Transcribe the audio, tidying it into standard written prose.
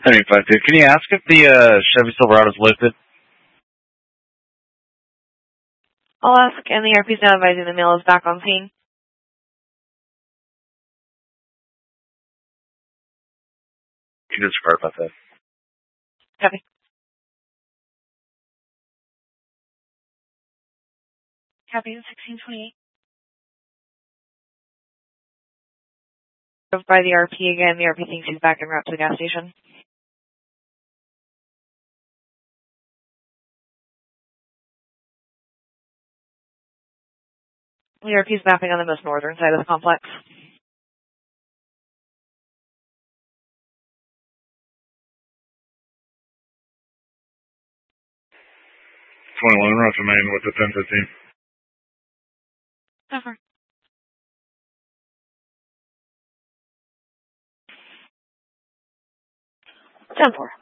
2. Can you ask if the Chevy Silverado is lifted? I'll ask, and the ERP is now advising the male is back on scene. You can disregard about that. Copy. Copy, 1628. By the RP again, the RP thinks he's back en route to the gas station. The RP is mapping on the most northern side of the complex. Roger main with the 1015. Over. 10-4.